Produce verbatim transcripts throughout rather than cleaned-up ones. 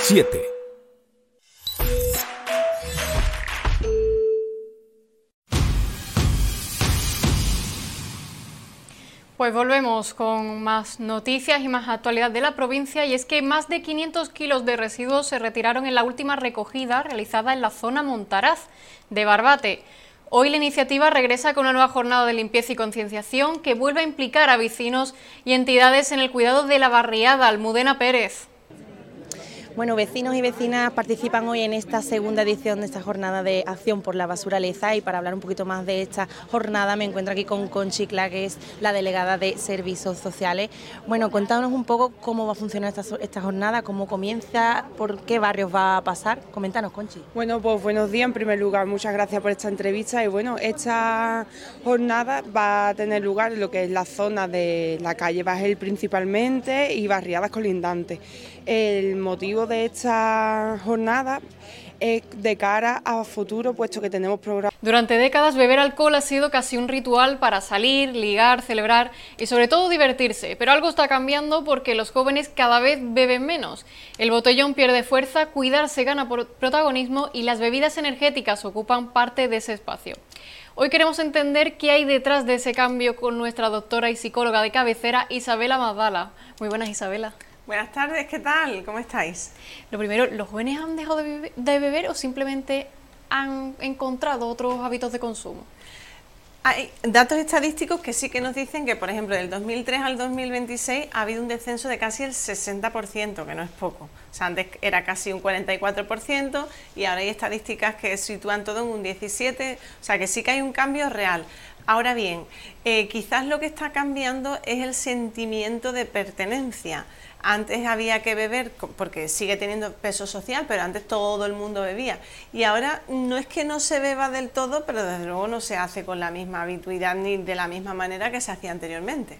siete. Pues volvemos con más noticias y más actualidad de la provincia, y es que más de quinientos kilos de residuos se retiraron en la última recogida realizada en la zona Montaraz de Barbate. Hoy la iniciativa regresa con una nueva jornada de limpieza y concienciación que vuelve a implicar a vecinos y entidades en el cuidado de la barriada. Almudena Pérez. Bueno, vecinos y vecinas participan hoy en esta segunda edición de esta jornada de acción por la basura leza, y para hablar un poquito más de esta jornada me encuentro aquí con Conchi Cla, que es la delegada de Servicios Sociales. Bueno, cuéntanos un poco cómo va a funcionar esta, esta jornada, cómo comienza, por qué barrios va a pasar. Coméntanos, Conchi. Bueno, pues buenos días en primer lugar, muchas gracias por esta entrevista. Y bueno, esta jornada va a tener lugar en lo que es la zona de la calle Bajel principalmente y barriadas colindantes. El motivo de esta jornada es de cara a futuro, puesto que tenemos programas. Durante décadas beber alcohol ha sido casi un ritual para salir, ligar, celebrar y sobre todo divertirse, pero algo está cambiando porque los jóvenes cada vez beben menos. El botellón pierde fuerza, cuidarse gana por protagonismo y las bebidas energéticas ocupan parte de ese espacio. Hoy queremos entender qué hay detrás de ese cambio con nuestra doctora y psicóloga de cabecera, Isabela Mazdala. Muy buenas, Isabela. Buenas tardes, ¿qué tal? ¿Cómo estáis? Lo primero, ¿los jóvenes han dejado de beber, de beber o simplemente han encontrado otros hábitos de consumo? Hay datos estadísticos que sí que nos dicen que, por ejemplo, del dos mil tres al dos mil veintiséis ha habido un descenso de casi el sesenta por ciento, que no es poco. O sea, antes era casi un cuarenta y cuatro por ciento y ahora hay estadísticas que sitúan todo en un diecisiete por ciento, o sea que sí que hay un cambio real. Ahora bien, eh, quizás lo que está cambiando es el sentimiento de pertenencia. Antes había que beber porque sigue teniendo peso social, pero antes todo el mundo bebía. Y ahora no es que no se beba del todo, pero desde luego no se hace con la misma habitualidad ni de la misma manera que se hacía anteriormente.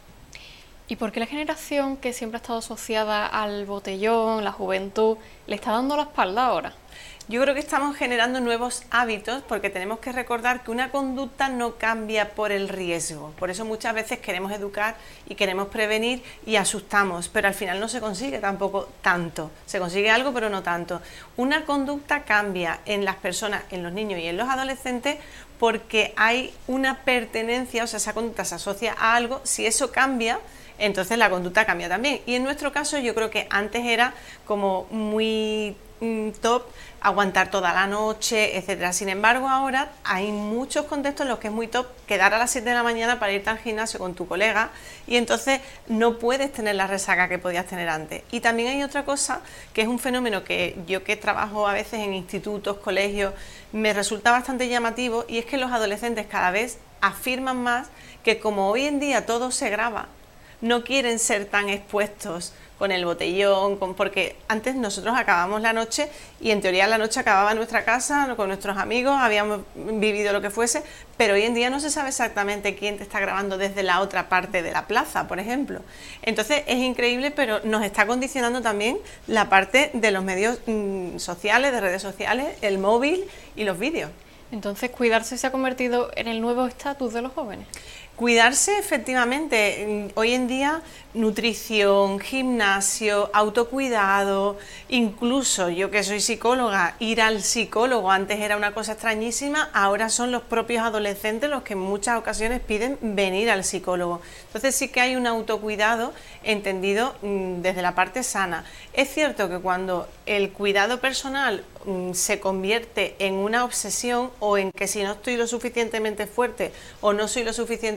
¿Y por qué la generación que siempre ha estado asociada al botellón, la juventud, le está dando la espalda ahora? Yo creo que estamos generando nuevos hábitos porque tenemos que recordar que una conducta no cambia por el riesgo. Por eso muchas veces queremos educar y queremos prevenir y asustamos, pero al final no se consigue tampoco tanto. Se consigue algo, pero no tanto. Una conducta cambia en las personas, en los niños y en los adolescentes porque hay una pertenencia, o sea, esa conducta se asocia a algo. Si eso cambia, entonces la conducta cambia también. Y en nuestro caso yo creo que antes era como muy top aguantar toda la noche, etcétera. Sin embargo, ahora hay muchos contextos en los que es muy top quedar a las siete de la mañana para irte al gimnasio con tu colega y entonces no puedes tener la resaca que podías tener antes. Y también hay otra cosa que es un fenómeno que yo, que trabajo a veces en institutos, colegios, me resulta bastante llamativo, y es que los adolescentes cada vez afirman más que como hoy en día todo se graba, no quieren ser tan expuestos con el botellón, con, porque antes nosotros acabamos la noche y en teoría la noche acababa en nuestra casa, con nuestros amigos, habíamos vivido lo que fuese, pero hoy en día no se sabe exactamente quién te está grabando desde la otra parte de la plaza, por ejemplo. Entonces es increíble, pero nos está condicionando también la parte de los medios mmm, sociales, de redes sociales, el móvil y los vídeos. Entonces, ¿cuidarse se ha convertido en el nuevo estatus de los jóvenes? Cuidarse, efectivamente, hoy en día nutrición, gimnasio, autocuidado, incluso yo que soy psicóloga, ir al psicólogo antes era una cosa extrañísima, ahora son los propios adolescentes los que en muchas ocasiones piden venir al psicólogo. Entonces sí que hay un autocuidado entendido mmm, desde la parte sana. Es cierto que cuando el cuidado personal mmm, se convierte en una obsesión o en que si no estoy lo suficientemente fuerte o no soy lo suficiente